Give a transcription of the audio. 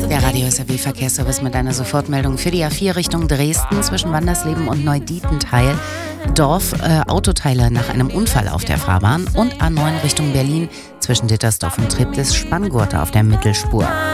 Der Radio SAW Verkehrsservice mit einer Sofortmeldung für die A4 Richtung Dresden zwischen Wandersleben und Neudietenteil. Autoteile nach einem Unfall auf der Fahrbahn und A9 Richtung Berlin zwischen Dittersdorf und Treptow Spanngurte auf der Mittelspur.